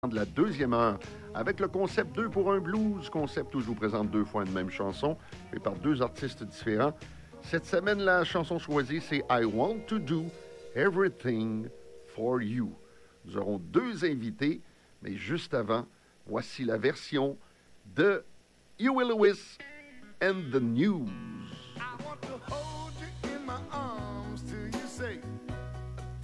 de la deuxième heure avec le concept 2 pour un blues, concept où je vous présente deux fois une même chanson, fait par deux artistes différents. Cette semaine, la chanson choisie, c'est I Want to Do Everything for You. Nous aurons deux invités, mais juste avant, voici la version de Huey Lewis and the News.